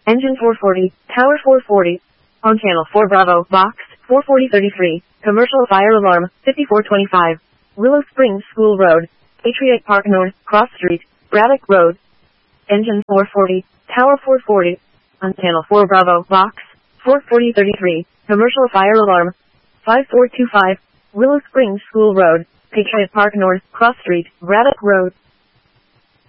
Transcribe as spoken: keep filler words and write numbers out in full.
Engine four forty, Tower four forty. On channel four Bravo, box, four forty thirty-three. Commercial fire alarm, fifty-four twenty-five. Willow Springs School Road, Patriot Park North, Cross Street, Braddock Road. Engine four forty, Tower four forty. On channel four Bravo, box, four forty thirty-three. Commercial fire alarm, five four two five. Willow Springs School Road, Patriot Park North, Cross Street, Braddock Road.